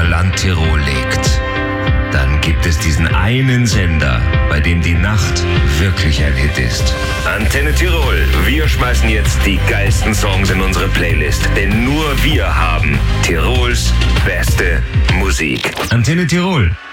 Land Tirol legt, dann gibt es diesen einen Sender, bei dem die Nacht wirklich ein Hit ist. Antenne Tirol, wir schmeißen jetzt die geilsten Songs in unsere Playlist, denn nur wir haben Tirols beste Musik. Antenne Tirol.